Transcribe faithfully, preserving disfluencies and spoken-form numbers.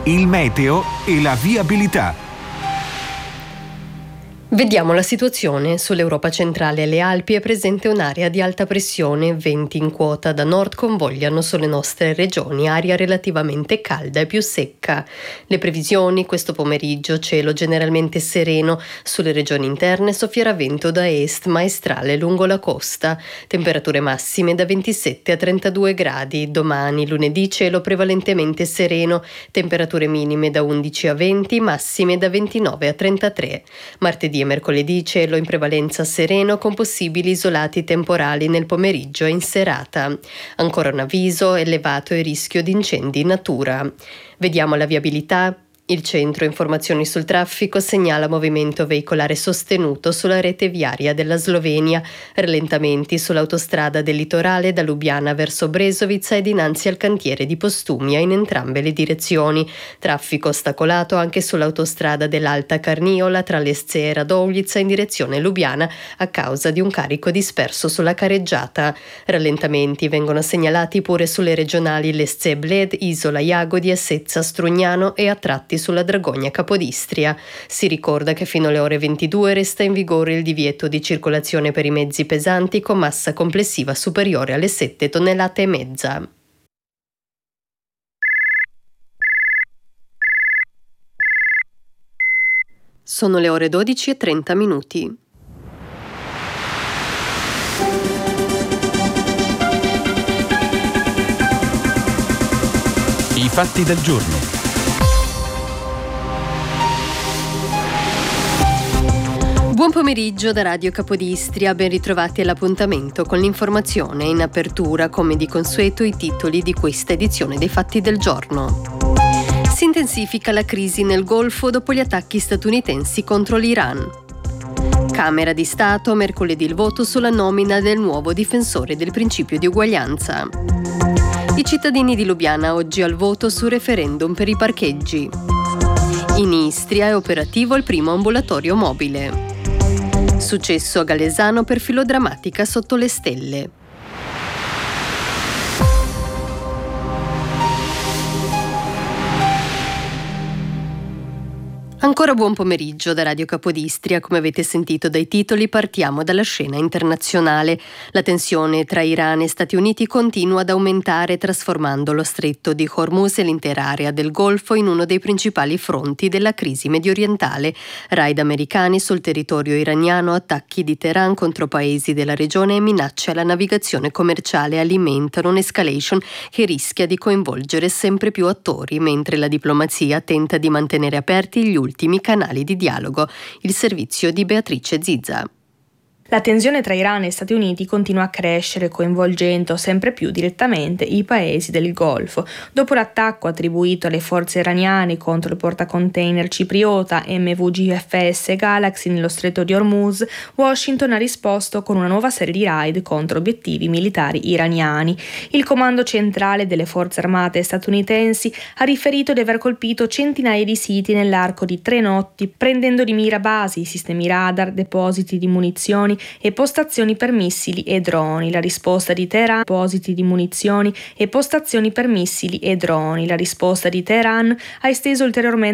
il meteo e la viabilità. Vediamo la situazione. Sull'Europa centrale e le Alpi è presente un'area di alta pressione, venti in quota da nord convogliano sulle nostre regioni, aria relativamente calda e più secca. Le previsioni: questo pomeriggio cielo generalmente sereno, sulle regioni interne soffierà vento da est maestrale lungo la costa, temperature massime da ventisette a trentadue gradi, domani lunedì cielo prevalentemente sereno, temperature minime da undici a venti, massime da ventinove a trentatré. Martedì e mercoledì cielo in prevalenza sereno con possibili isolati temporali nel pomeriggio e in serata. Ancora un avviso: elevato il rischio di incendi in natura. Vediamo la viabilità. Il centro informazioni sul traffico segnala movimento veicolare sostenuto sulla rete viaria della Slovenia, rallentamenti sull'autostrada del litorale da Lubiana verso Brezovica e dinanzi al cantiere di Postumia in entrambe le direzioni. Traffico ostacolato anche sull'autostrada dell'Alta Carniola tra Lesce e Radovljica in direzione Lubiana a causa di un carico disperso sulla careggiata. Rallentamenti vengono segnalati pure sulle regionali Lesce Bled, Isola Jagodi e Sezza Strugnano e a tratti sulla Dragogna Capodistria. Si ricorda che fino alle ore ventidue resta in vigore il divieto di circolazione per i mezzi pesanti con massa complessiva superiore alle sette tonnellate e mezza. Sono le ore dodici e trenta minuti. I fatti del giorno. Buon pomeriggio da Radio Capodistria, ben ritrovati all'appuntamento con l'informazione. In apertura, come di consueto, i titoli di questa edizione dei Fatti del Giorno. Si intensifica la crisi nel Golfo dopo gli attacchi statunitensi contro l'Iran. Camera di Stato, mercoledì il voto sulla nomina del nuovo difensore del principio di uguaglianza. I cittadini di Lubiana oggi al voto sul referendum per i parcheggi. In Istria è operativo il primo ambulatorio mobile. Successo a Galesano per filodrammatica sotto le stelle. Ancora buon pomeriggio da Radio Capodistria. Come avete sentito dai titoli, partiamo dalla scena internazionale. La tensione tra Iran e Stati Uniti continua ad aumentare, trasformando lo stretto di Hormuz e l'intera area del Golfo in uno dei principali fronti della crisi mediorientale. Raid americani sul territorio iraniano, attacchi di Teheran contro paesi della regione e minacce alla navigazione commerciale alimentano un'escalation che rischia di coinvolgere sempre più attori, mentre la diplomazia tenta di mantenere aperti gli ultimi canali di dialogo. Il servizio di Beatrice Zizza. La tensione tra Iran e Stati Uniti continua a crescere, coinvolgendo sempre più direttamente i paesi del Golfo. Dopo l'attacco attribuito alle forze iraniane contro il portacontainer cipriota M V G F S Galaxy nello stretto di Hormuz, Washington ha risposto con una nuova serie di raid contro obiettivi militari iraniani. Il comando centrale delle forze armate statunitensi ha riferito di aver colpito centinaia di siti nell'arco di tre notti, prendendo di mira basi, sistemi radar, depositi di munizioni e postazioni per missili e droni. La risposta di Teheran, depositi di munizioni e postazioni per missili e droni. La risposta di Teheran ha esteso ulteriormente